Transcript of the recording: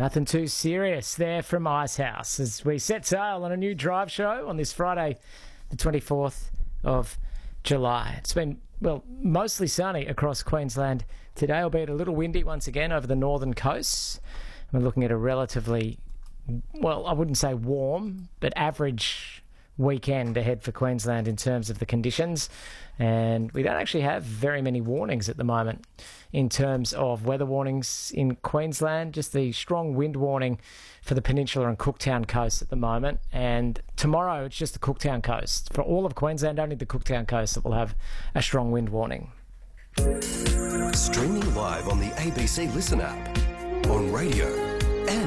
Nothing too serious there from Icehouse as we set sail on a new drive show on this Friday, the 24th of July. It's been, well, mostly sunny across Queensland today, albeit a little windy once again over the northern coasts. We're looking at a relatively, well, I wouldn't say warm, but average weekend ahead for Queensland in terms of the conditions, and we don't actually have very many warnings at the moment in terms of weather warnings in Queensland. Just the strong wind warning for the Peninsula and Cooktown coast at the moment, and tomorrow it's just the Cooktown coast. For all of Queensland, only the Cooktown coast that will have a strong wind warning. Streaming live on the ABC Listen app, on radio